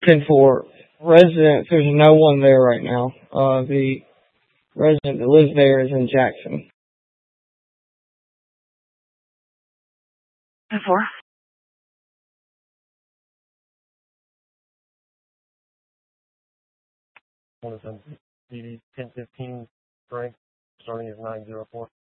For residents, there's no one there right now. The resident that lives there is in Jackson. 10-4. One is on DD 1015 strength, starting at 904.